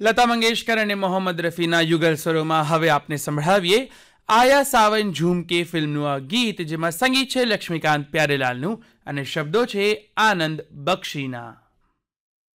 લતા મંગેશકર અને મોહમ્મદ રફીના યુગલ સ્વરોમાં હવે આપને સંભળાવીએ આયા સાવન ઝૂમકે ફિલ્મનું આ ગીત, જેમાં સંગીત છે લક્ષ્મીકાંત પ્યારેલાલનું અને શબ્દો છે આનંદ બક્ષીના.